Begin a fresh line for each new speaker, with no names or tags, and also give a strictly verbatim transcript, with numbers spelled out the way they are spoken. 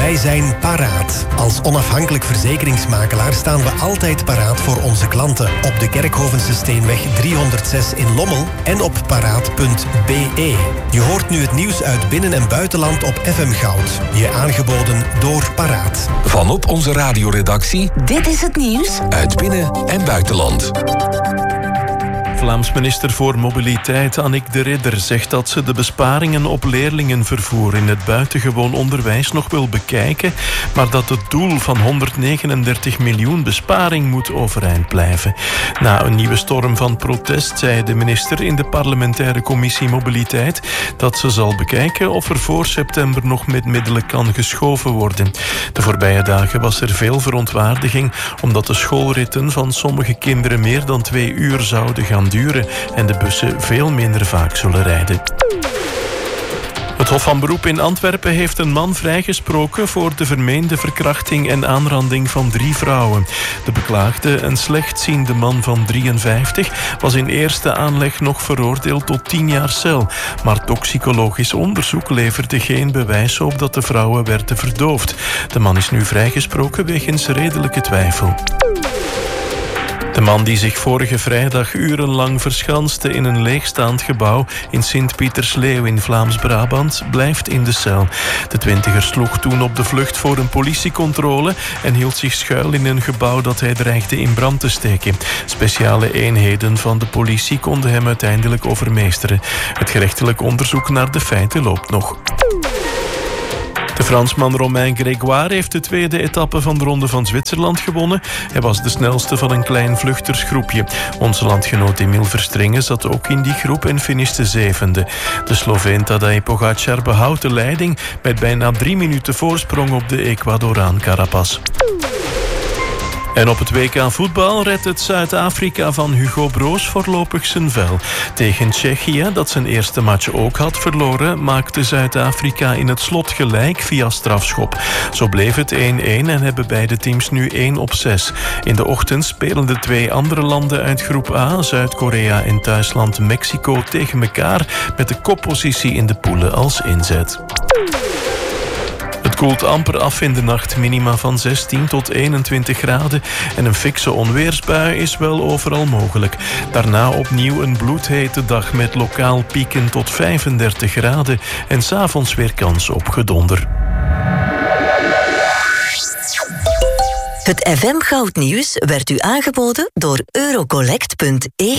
Wij zijn Paraat. Als onafhankelijk verzekeringsmakelaar staan we altijd paraat voor onze klanten. Op de Kerkhovense Steenweg driehonderdzes in Lommel en op paraat punt b e. Je hoort nu het nieuws uit binnen- en buitenland op F M Goud. Je aangeboden door Paraat.
Vanop onze radioredactie.
Dit is het nieuws
uit binnen- en buitenland.
Vlaams minister voor Mobiliteit Annick de Ridder zegt dat ze de besparingen op leerlingenvervoer in het buitengewoon onderwijs nog wil bekijken, maar dat het doel van honderdnegenendertig miljoen besparing moet overeind blijven. Na een nieuwe storm van protest zei de minister in de parlementaire commissie Mobiliteit dat ze zal bekijken of er voor september nog met middelen kan geschoven worden. De voorbije dagen was er veel verontwaardiging omdat de schoolritten van sommige kinderen meer dan twee uur zouden gaan duren en de bussen veel minder vaak zullen rijden. Het Hof van Beroep in Antwerpen heeft een man vrijgesproken voor de vermeende verkrachting en aanranding van drie vrouwen. De beklaagde, een slechtziende man van drieënvijftig, was in eerste aanleg nog veroordeeld tot tien jaar cel. Maar toxicologisch onderzoek leverde geen bewijs op dat de vrouwen werden verdoofd. De man is nu vrijgesproken wegens redelijke twijfel. De man die zich vorige vrijdag urenlang verschanste in een leegstaand gebouw in Sint-Pietersleeuw in Vlaams-Brabant blijft in de cel. De twintiger sloeg toen op de vlucht voor een politiecontrole en hield zich schuil in een gebouw dat hij dreigde in brand te steken. Speciale eenheden van de politie konden hem uiteindelijk overmeesteren. Het gerechtelijk onderzoek naar de feiten loopt nog. De Fransman Romain Grégoire heeft de tweede etappe van de Ronde van Zwitserland gewonnen. Hij was de snelste van een klein vluchtersgroepje. Onze landgenoot Emil Verstringen zat ook in die groep en finishte zevende. De Sloveen Tadej Pogačar behoudt de leiding met bijna drie minuten voorsprong op de Ecuadoraan Carapaz. En op het W K voetbal redt het Zuid-Afrika van Hugo Broos voorlopig zijn vel. Tegen Tsjechië, dat zijn eerste match ook had verloren, maakte Zuid-Afrika in het slot gelijk via strafschop. Zo bleef het één-één en hebben beide teams nu één op zes. In de ochtend spelen de twee andere landen uit groep A, Zuid-Korea en thuisland Mexico, tegen elkaar met de koppositie in de poelen als inzet. Het koelt amper af in de nacht, minima van zestien tot eenentwintig graden en een fikse onweersbui is wel overal mogelijk. Daarna opnieuw een bloedhete dag met lokaal pieken tot vijfendertig graden en 's avonds weer kans op gedonder.
Het F M Goudnieuws werd u aangeboden door eurocollect punt e u.